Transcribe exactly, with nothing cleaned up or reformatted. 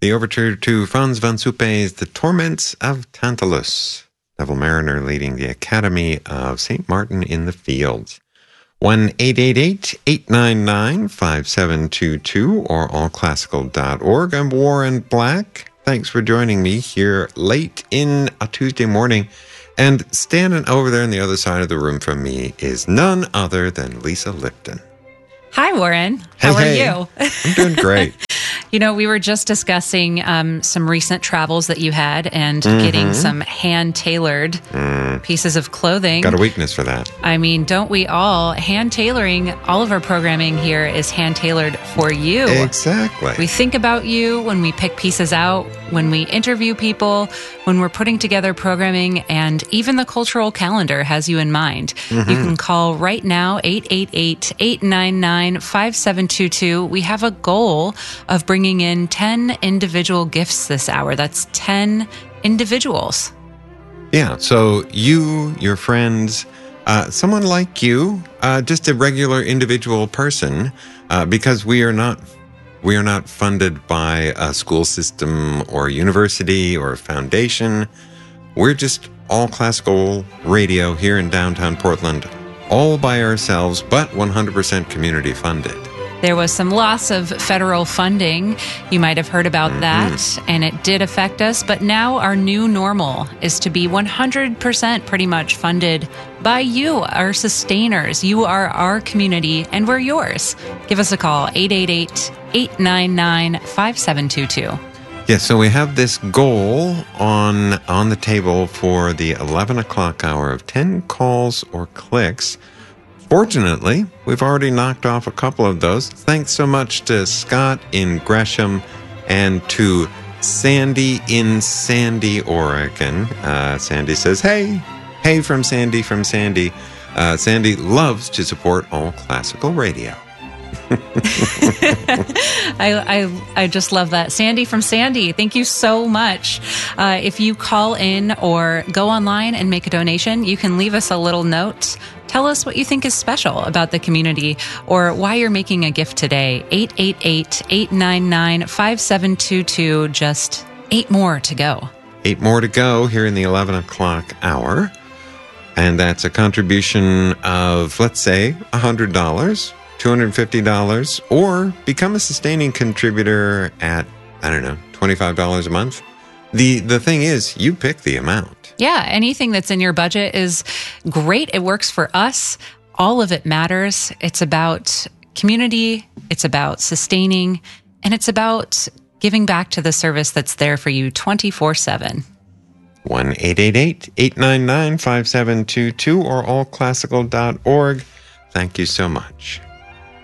The overture to Franz von Suppe's The Torments of Tantalus. Neville Mariner leading the Academy of Saint Martin in the Fields. one eight eight eight, eight nine nine, five seven two two or all classical dot org. I'm Warren Black. Thanks for joining me here late in a Tuesday morning. And standing over there on the other side of the room from me is none other than Lisa Lipton. Hi, Warren. Hey, How are hey. you? I'm doing great. You know, we were just discussing um, some recent travels that you had and Mm-hmm. getting some hand-tailored Mm, pieces of clothing. got a weakness for that. I mean, don't we all? Hand-tailoring, all of our programming here is hand-tailored for you. Exactly. We think about you when we pick pieces out, when we interview people, when we're putting together programming, and even the cultural calendar has you in mind. Mm-hmm. You can call right now, eight eight eight, eight nine nine, five seven two two. We have a goal of bringing in ten individual gifts this hour. That's ten individuals. Yeah, so you, your friends, uh, someone like you, uh, just a regular individual person, uh, because we are not we are not funded by a school system or a university or a foundation. We're just all classical radio here in downtown Portland, all by ourselves, but one hundred percent community funded. There was some loss of federal funding. You might have heard about Mm-hmm. that, and it did affect us. But now our new normal is to be one hundred percent pretty much funded by you, our sustainers. You are our community, and we're yours. Give us a call, eight eight eight, eight nine nine, five seven two two. Yeah, so we have this goal on on the table for the eleven o'clock hour of ten calls or clicks. Fortunately, we've already knocked off a couple of those. Thanks so much to Scott in Gresham and to Sandy in Sandy, Oregon. Uh, Sandy says, hey, hey from Sandy from Sandy. Uh, Sandy loves to support all classical radio. I, I I just love that. Sandy from Sandy, thank you so much. Uh, if you call in or go online and make a donation, you can leave us a little note. Tell us what you think is special about the community or why you're making a gift today. eight eight eight, eight nine nine, five seven two two. Just eight more to go. Eight more to go here in the eleven o'clock hour. And that's a contribution of, let's say, one hundred dollars. two hundred fifty dollars, or become a sustaining contributor at, I don't know, twenty-five dollars a month. The the thing is, you pick the amount. Yeah, anything that's in your budget is great. It works for us. All of it matters. It's about community, it's about sustaining, and it's about giving back to the service that's there for you twenty-four seven. one eight eight eight, eight nine nine, five seven two two or all classical dot org. Thank you so much.